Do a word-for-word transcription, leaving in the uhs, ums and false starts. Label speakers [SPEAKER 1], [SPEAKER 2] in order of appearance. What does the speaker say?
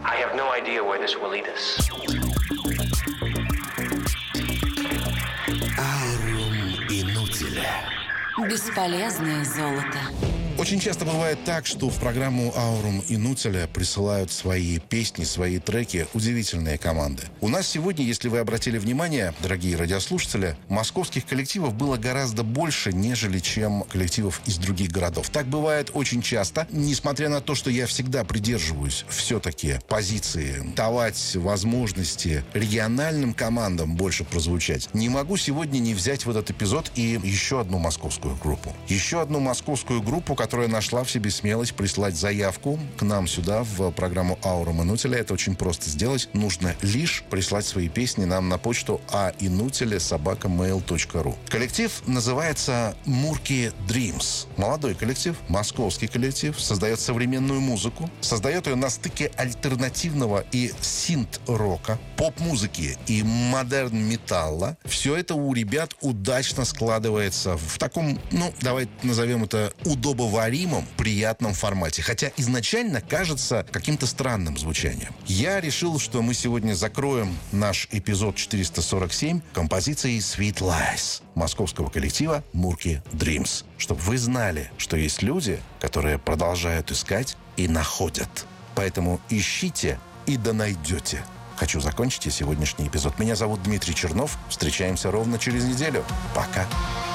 [SPEAKER 1] I have no idea where this will lead us.
[SPEAKER 2] Аурум Инутиля.
[SPEAKER 3] Бесполезное золото.
[SPEAKER 4] Очень часто бывает так, что в программу «Аурум Инутиля» присылают свои песни, свои треки удивительные команды. У нас сегодня, если вы обратили внимание, дорогие радиослушатели, московских коллективов было гораздо больше, нежели чем коллективов из других городов. Так бывает очень часто, несмотря на то, что я всегда придерживаюсь все-таки позиции давать возможности региональным командам больше прозвучать. Не могу сегодня не взять в этот эпизод и еще одну московскую группу. Еще одну московскую группу, которая которая нашла в себе смелость прислать заявку к нам сюда, в программу «Аурум Инутиля». Это очень просто сделать. Нужно лишь прислать свои песни нам на почту а инутиля собака мейл точка ру. Коллектив называется «Murky Dreams». Молодой коллектив, московский коллектив, создает современную музыку, создает ее на стыке альтернативного и синт-рока, поп-музыки и модерн-металла. Все это у ребят удачно складывается в таком, ну, давайте назовем это удобоваримом, приятном формате. Хотя изначально кажется каким-то странным звучанием. Я решил, что мы сегодня закроем наш эпизод четыреста сорок семь композицией «Sweet Lies» московского коллектива «Murky Dreams». Чтобы вы знали, что есть люди, которые продолжают искать и находят. Поэтому ищите и да найдете. Хочу закончить и сегодняшний эпизод. Меня зовут Дмитрий Чернов. Встречаемся ровно через неделю. Пока.